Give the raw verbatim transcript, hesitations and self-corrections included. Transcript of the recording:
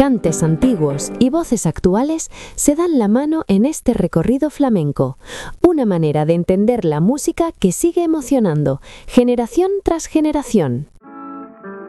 cantes antiguos y voces actuales se dan la mano en este recorrido flamenco, una manera de entender la música que sigue emocionando, generación tras generación.